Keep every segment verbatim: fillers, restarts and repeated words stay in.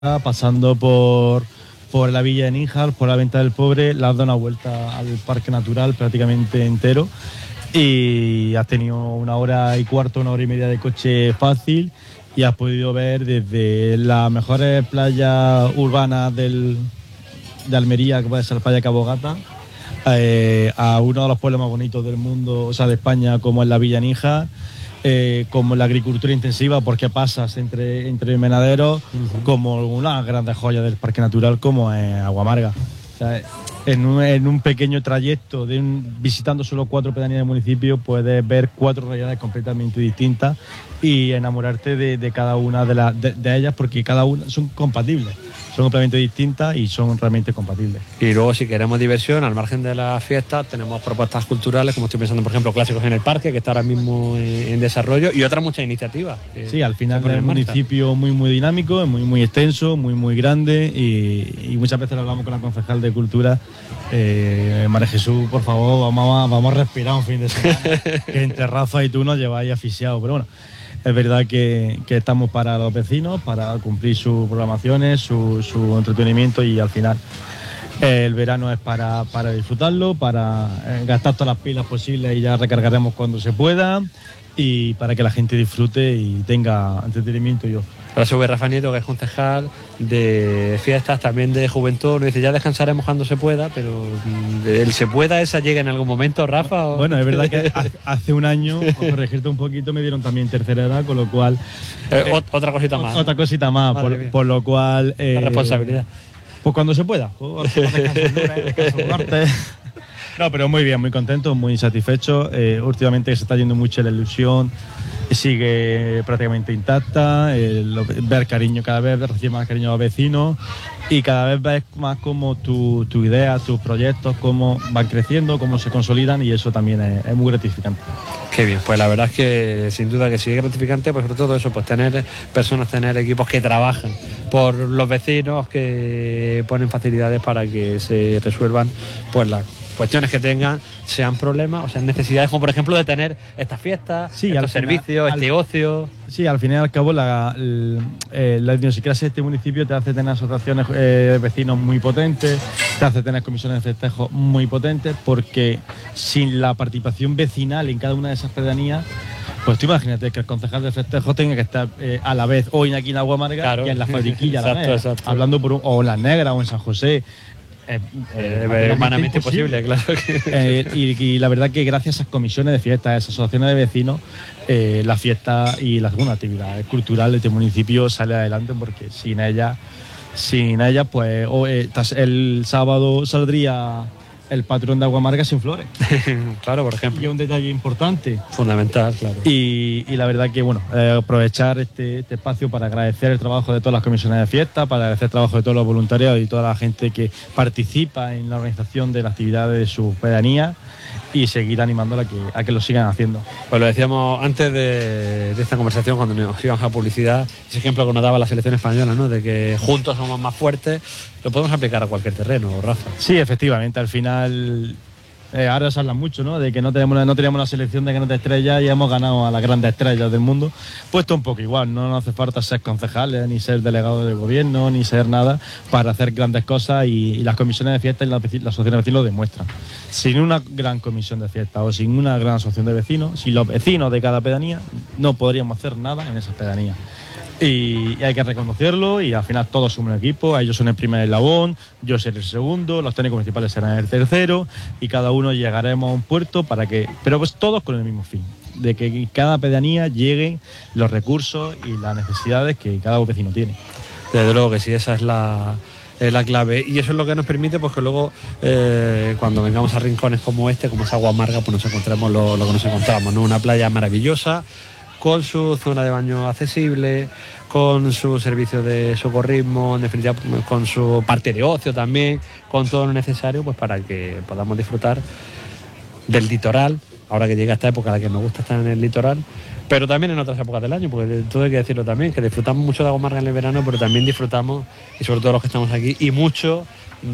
pasando por, por la villa de Níjar, por la Venta del Pobre, le has dado una vuelta al parque natural prácticamente entero y has tenido una hora y cuarto, una hora y media de coche fácil y has podido ver desde las mejores playas urbanas del, de Almería, que puede ser la playa Cabo Gata, eh, a uno de los pueblos más bonitos del mundo, o sea, de España, como es la villa Níjar. Eh, como la agricultura intensiva, porque pasas entre, entre menaderos, uh-huh. como una grandes joyas del parque natural como es Aguamarga. O sea, en, un, en un pequeño trayecto, de un, visitando solo cuatro pedanías del municipio, puedes ver cuatro realidades completamente distintas y enamorarte de, de cada una de, la, de, de ellas, porque cada una son compatibles. Son completamente distintas y son realmente compatibles. Y luego, si queremos diversión, al margen de las fiestas, tenemos propuestas culturales, como estoy pensando, por ejemplo, Clásicos en el Parque, que está ahora mismo en, en desarrollo, y otras muchas iniciativas. Sí, al final es un municipio muy, muy dinámico, muy, muy extenso, muy, muy grande, y, y muchas veces hablamos con la concejal de Cultura, eh, María Jesús, por favor, vamos a, vamos a respirar un fin de semana, que entre Rafa y tú nos lleváis asfixiados, pero bueno. Es verdad que, que estamos para los vecinos, para cumplir sus programaciones, su, su entretenimiento, y al final eh, el verano es para, para disfrutarlo, para eh, gastar todas las pilas posibles y ya recargaremos cuando se pueda, y para que la gente disfrute y tenga entretenimiento y ocio. Ahora sube Rafa Nieto, que es concejal de fiestas, también de juventud. Nos dice, ya descansaremos cuando se pueda, pero el se pueda esa llega en algún momento, Rafa. ¿O? Bueno, es verdad que hace un año, por corregirte un poquito, me dieron también tercera edad, con lo cual... Eh, eh, otra cosita más. Otra cosita más, por, por lo cual... Eh, La responsabilidad. Pues cuando se pueda. Pues, no, pero muy bien, muy contento, muy satisfecho. Eh, últimamente se está yendo mucho la ilusión, sigue prácticamente intacta, eh, lo, ver cariño cada vez, recibir más cariño a los vecinos, y cada vez ves más cómo tu, tu idea, tus proyectos, cómo van creciendo, cómo se consolidan, y eso también es, es muy gratificante. Qué bien, pues la verdad es que sin duda que sí es gratificante, pues sobre todo eso, pues tener personas, tener equipos que trabajan por los vecinos, que ponen facilidades para que se resuelvan pues las cuestiones que tengan, sean problemas o sean necesidades, como por ejemplo de tener estas fiestas, sí, estos servicios, final, este al, ocio. Sí, al fin y al cabo la, la, la idiosincrasia de este municipio te hace tener asociaciones de eh, vecinos muy potentes, te hace tener comisiones de festejo muy potentes, porque sin la participación vecinal en cada una de esas pedanías, pues tú imagínate que el concejal de festejo tenga que estar eh, a la vez o en aquí en Aguamarga, claro, y en la Fabriquilla, a la vez, hablando por un, o en Las Negras o en San José. Eh, eh, eh, humanamente imposible, imposible, claro que... eh, y, y la verdad que gracias a esas comisiones de fiestas, a esas asociaciones de vecinos, eh, la fiesta y la segunda actividad cultural de este municipio sale adelante, porque sin ella, sin ella pues oh, eh, el sábado saldría el patrón de Aguamarga sin flores. Claro, por ejemplo. Y un detalle importante. Fundamental, claro. Y, y la verdad que, bueno, eh, aprovechar este, este espacio para agradecer el trabajo de todas las comisiones de fiesta, para agradecer el trabajo de todos los voluntarios y toda la gente que participa en la organización de las actividades de su pedanía, y seguir animándola a que, a que lo sigan haciendo. Pues lo decíamos antes de, de esta conversación, cuando nos íbamos a publicidad, ese ejemplo que nos daba la selección española, ¿no? De que juntos somos más fuertes, lo podemos aplicar a cualquier terreno, Rafa. Sí, efectivamente, al final... Eh, ahora se habla mucho, ¿no? De que no tenemos, no teníamos una selección de grandes estrellas y hemos ganado a las grandes estrellas del mundo. Pues esto un poco igual, no nos hace falta ser concejales, ni ser delegados de gobierno, ni ser nada para hacer grandes cosas, y, y las comisiones de fiesta y las la asociaciones de vecinos lo demuestran. Sin una gran comisión de fiesta o sin una gran asociación de vecinos, sin los vecinos de cada pedanía, no podríamos hacer nada en esas pedanías. Y, y hay que reconocerlo, y al final todos somos un equipo, ellos son el primer eslabón, yo seré el segundo, los técnicos municipales serán el tercero, y cada uno llegaremos a un puerto para que, pero pues todos con el mismo fin, de que cada pedanía llegue los recursos y las necesidades que cada vecino tiene. Desde luego que sí, esa es la, es la clave, y eso es lo que nos permite pues que luego eh, cuando vengamos a rincones como este, como es Aguamarga, pues nos encontremos lo, lo que nos encontramos, ¿no? Una playa maravillosa, con su zona de baño accesible, con su servicio de socorrismo, en definitiva con su parte de ocio también, con todo lo necesario pues para que podamos disfrutar del litoral, ahora que llega esta época a la que nos gusta estar en el litoral, pero también en otras épocas del año, porque todo hay que decirlo también, que disfrutamos mucho de Aguamarga en el verano, pero también disfrutamos, y sobre todo los que estamos aquí, y mucho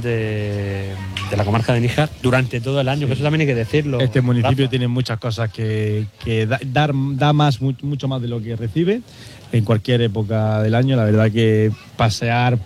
de, de la comarca de Níjar durante todo el año, sí. Que eso también hay que decirlo. Este municipio Rafa. Tiene muchas cosas que, que da, dar, da más, mucho más de lo que recibe, en cualquier época del año. La verdad que pasear